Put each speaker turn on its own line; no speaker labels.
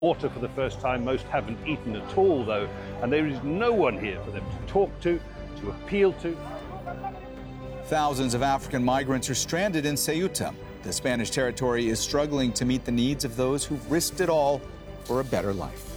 water for the first time. Most haven't eaten at all, though, and there is no one here for them to talk to appeal to.
Thousands of African migrants are stranded in Ceuta. The Spanish territory is struggling to meet the needs of those who've risked it all for a better life.